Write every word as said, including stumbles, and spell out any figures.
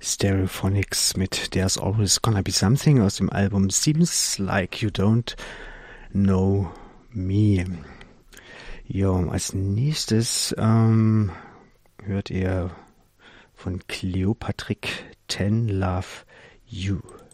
Stereophonics mit There's Always Gonna Be Something aus dem Album Seems Like You Don't Know Me. Jo, als nächstes ähm, hört ihr von Cleopatrik Ten Love You.